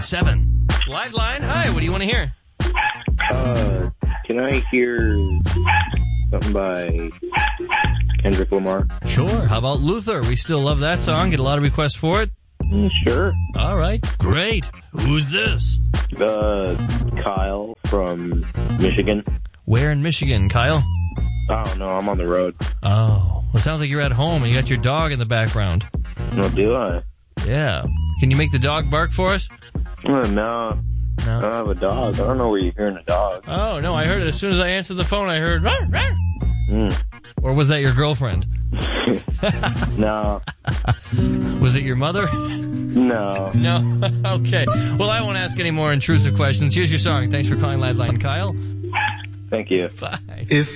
7. Live line. Hi, what do you want to hear? Can I hear something by Kendrick Lamar? Sure. How about Luther? We still love that song. Get a lot of requests for it. Sure. All right. Great. Who's this? Kyle from Michigan. Where in Michigan, Kyle? I don't know. I'm on the road. Oh. Well, it sounds like you're at home and you got your dog in the background. No, do I? Yeah. Can you make the dog bark for us? No. No. I don't have a dog. I don't know where you're hearing a dog. Oh, no. I heard it as soon as I answered the phone. I heard... Rawr, rawr. Or was that your girlfriend? No. Was it your mother? No. No? Okay. Well, I won't ask any more intrusive questions. Here's your song. Thanks for calling Live Line, Kyle. Thank you. Bye.